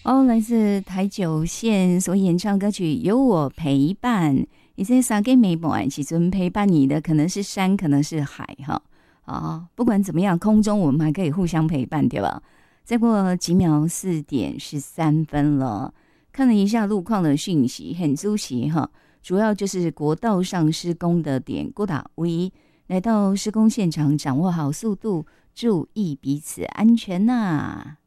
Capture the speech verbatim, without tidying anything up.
哦，来自台九线所演唱歌曲《有我陪伴》，以前三个美满，其中陪伴你的可能是山，可能是海哈。啊，不管怎么样，空中我们还可以互相陪伴，对吧？再过几秒，四点十三分了。看了一下路况的讯息，很足息哈，主要就是国道上施工的点，郭打威来到施工现场，掌握好速度，注意彼此安全呐、啊。